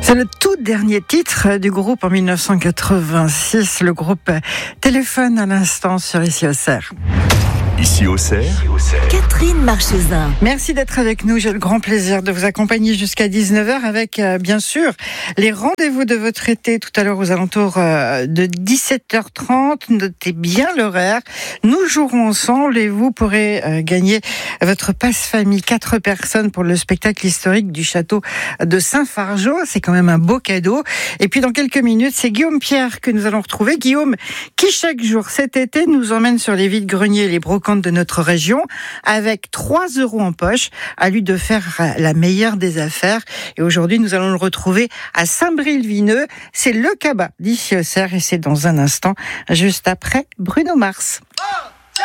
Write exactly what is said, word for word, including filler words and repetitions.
C'est le tout dernier titre du groupe en mille neuf cent quatre-vingt-six, le groupe Téléphone à l'instant sur Ici Auxerre. Ici Auxerre, Catherine Marchesin. Merci d'être avec nous. J'ai le grand plaisir de vous accompagner jusqu'à dix-neuf heures avec, euh, bien sûr, les rendez-vous de votre été tout à l'heure aux alentours euh, de dix-sept heures trente. Notez bien l'horaire. Nous jouerons ensemble et vous pourrez euh, gagner votre passe-famille, quatre personnes pour le spectacle historique du château de Saint-Fargeau. C'est quand même un beau cadeau. Et puis dans quelques minutes, c'est Guillaume Pierre que nous allons retrouver. Guillaume qui chaque jour cet été nous emmène sur les vides-greniers et les brocantes de notre région avec trois euros en poche. À lui de faire la meilleure des affaires. Et aujourd'hui, nous allons le retrouver à Saint-Brie-le-Vineux. C'est le Cabas d'Ici Auxerre et c'est dans un instant, juste après Bruno Mars.